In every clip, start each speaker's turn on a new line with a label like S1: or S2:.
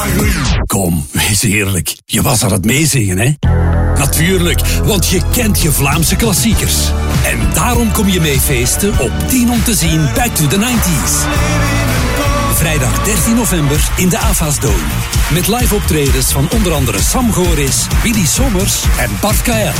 S1: Kom, wees eerlijk. Je was aan het meezingen, hè? Natuurlijk, want je kent je Vlaamse klassiekers. En daarom kom je mee feesten op 10 om te zien Back to the 90s. Vrijdag 13 november in de AFAS Dome. Met live optredens van onder andere Sam Goris, Willy Sommers en Bart Kael.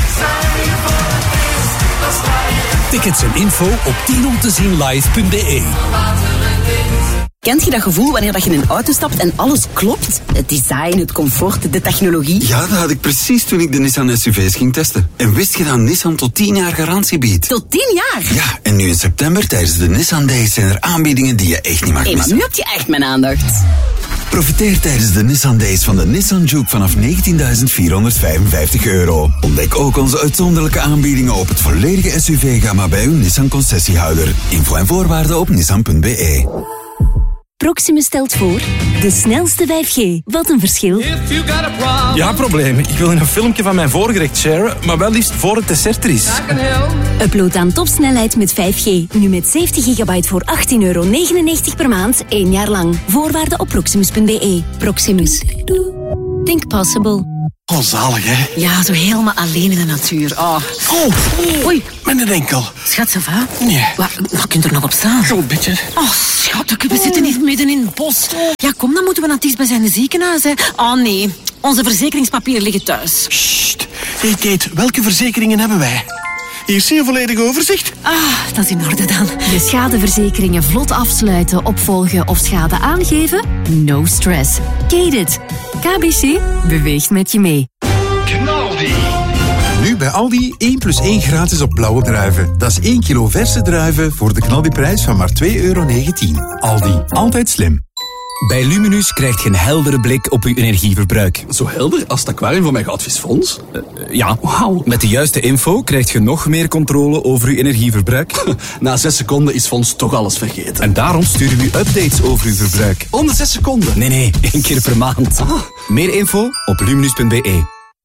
S1: Tickets en info op 10omtezienlive.be.
S2: Kent je dat gevoel wanneer je in een auto stapt en alles klopt? Het design, het comfort, de technologie.
S3: Ja, dat had ik precies toen ik de Nissan SUV's ging testen. En wist je dat Nissan tot 10 jaar garantie biedt?
S2: Tot 10 jaar?
S3: Ja, en nu in september tijdens de Nissan Days zijn er aanbiedingen die je echt niet mag missen.
S2: Maar nu heb je echt mijn aandacht.
S3: Profiteer tijdens de Nissan Days van de Nissan Juke vanaf €19.455. Ontdek ook onze uitzonderlijke aanbiedingen op het volledige SUV-gamma bij uw Nissan concessiehouder. Info en voorwaarden op nissan.be.
S4: Proximus stelt voor de snelste 5G. Wat een verschil.
S5: Ja, probleem. Ik wil een filmpje van mijn voorgerecht sharen, maar wel liefst voor het dessert er is.
S4: Upload aan topsnelheid met 5G. Nu met 70 gigabyte voor €18,99 per maand, 1 jaar lang. Voorwaarden op proximus.be. Proximus. Think possible.
S1: Oh, zalig, hè?
S2: Ja, zo helemaal alleen in de natuur. Oh.
S1: Oei, met een enkel.
S2: Schat, ça va?
S1: Nee.
S2: Wat kunt er nog op staan?
S1: Zo'n beetje.
S2: Oh, schat, we zitten niet midden in het bos. Ja, kom, dan moeten we naar het dichtstbijzijnde ziekenhuis, hè. Oh, nee. Onze verzekeringspapieren liggen thuis.
S1: Sst. Hey, Kate, welke verzekeringen hebben wij? Hier zie je een volledig overzicht.
S2: Ah, dat is in orde dan.
S4: Je schadeverzekeringen vlot afsluiten, opvolgen of schade aangeven? No stress. Kate it. KBC beweegt met je mee.
S6: Knaldi. Nu bij Aldi 1+1 gratis op blauwe druiven. Dat is 1 kilo verse druiven voor de knaldiprijs van maar €2,19. Aldi, altijd slim.
S7: Bij Luminus krijg je een heldere blik op uw energieverbruik.
S1: Zo helder als het aquarium van mijn goudvisfonds?
S7: Ja, wauw. Met de juiste info krijg je nog meer controle over uw energieverbruik.
S1: Na 6 seconden is Fons toch alles vergeten.
S7: En daarom sturen we u updates over uw verbruik.
S1: Om de 6 seconden?
S7: Nee, 1 keer per maand. Meer info op luminus.be.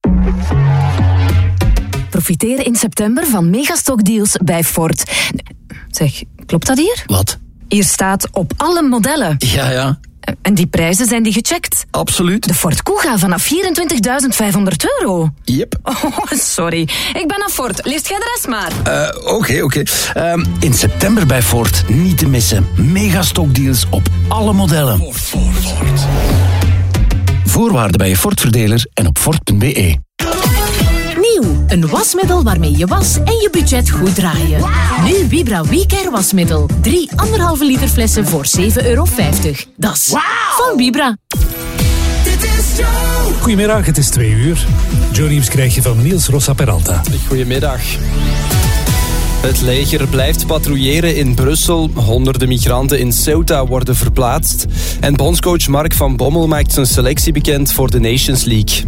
S4: Profiteer in september van megastockdeals bij Ford. Zeg, klopt dat hier?
S7: Wat?
S4: Hier staat op alle modellen.
S7: Ja.
S4: En die prijzen, zijn die gecheckt?
S7: Absoluut.
S4: De Ford Kuga vanaf €24.500.
S7: Yep.
S4: Oh, sorry. Ik ben aan Ford. Leest jij de rest maar.
S7: Oké. In september bij Ford. Niet te missen. Megastockdeals op alle modellen.
S1: Ford.
S7: Voorwaarden bij je Ford-verdeler en op Ford.be.
S8: Nieuw, een wasmiddel waarmee je was en je budget goed draaien. Nu Vibra WeCare wasmiddel. 3 1,5 liter flessen voor €7,50. Dat is van Vibra.
S9: Goedemiddag, het is 2:00. Joe Nieuws krijg je van Niels Rossa Peralta.
S10: Goedemiddag. Het leger blijft patrouilleren in Brussel. Honderden migranten in Ceuta worden verplaatst. En bondscoach Mark van Bommel maakt zijn selectie bekend voor de Nations League.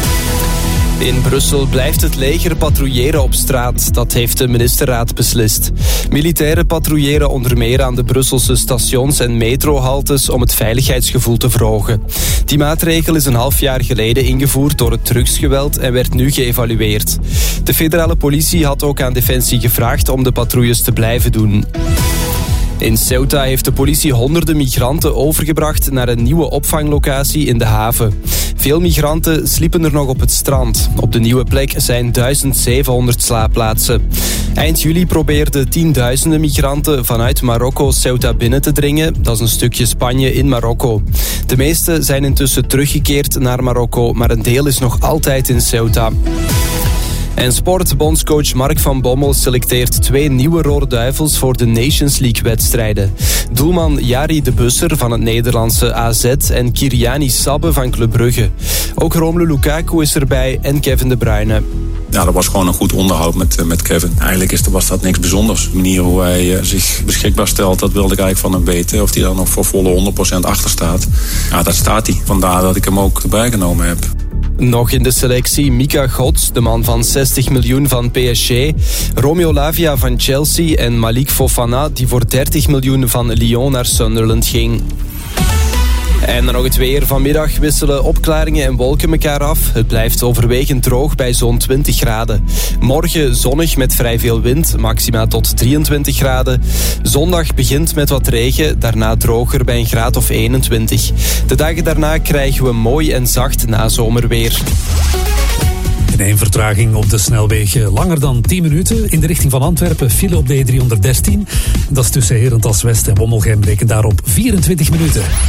S10: In Brussel blijft het leger patrouilleren op straat. Dat heeft de ministerraad beslist. Militairen patrouilleren onder meer aan de Brusselse stations en metrohaltes om het veiligheidsgevoel te verhogen. Die maatregel is een half jaar geleden ingevoerd door het drugsgeweld en werd nu geëvalueerd. De federale politie had ook aan Defensie gevraagd om de patrouilles te blijven doen. In Ceuta heeft de politie honderden migranten overgebracht naar een nieuwe opvanglocatie in de haven. Veel migranten sliepen er nog op het strand. Op de nieuwe plek zijn 1700 slaapplaatsen. Eind juli probeerden tienduizenden migranten vanuit Marokko Ceuta binnen te dringen. Dat is een stukje Spanje in Marokko. De meeste zijn intussen teruggekeerd naar Marokko, maar een deel is nog altijd in Ceuta. En sportbondscoach Mark van Bommel selecteert 2 nieuwe Rode Duivels voor de Nations League-wedstrijden. Doelman Jari de Busser van het Nederlandse AZ en Kyriani Sabbe van Club Brugge. Ook Romelu Lukaku is erbij en Kevin De Bruyne.
S11: Ja, dat was gewoon een goed onderhoud met Kevin. Eigenlijk was dat niks bijzonders. De manier hoe hij zich beschikbaar stelt, dat wilde ik eigenlijk van hem weten. Of hij dan nog voor volle 100% achter staat. Ja, dat staat hij. Vandaar dat ik hem ook erbij genomen heb.
S10: Nog in de selectie Mika Gods, de man van 60 miljoen van PSG. Romeo Lavia van Chelsea en Malik Fofana, die voor 30 miljoen van Lyon naar Sunderland ging. En dan nog het weer. Vanmiddag wisselen opklaringen en wolken elkaar af. Het blijft overwegend droog bij zo'n 20 graden. Morgen zonnig met vrij veel wind, maxima tot 23 graden. Zondag begint met wat regen, daarna droger bij een graad of 21. De dagen daarna krijgen we mooi en zacht nazomerweer.
S9: In één vertraging op de snelweg langer dan 10 minuten. In de richting van Antwerpen file op de E313. Dat is tussen Herentals West en Wommelgem. Reken daarop 24 minuten.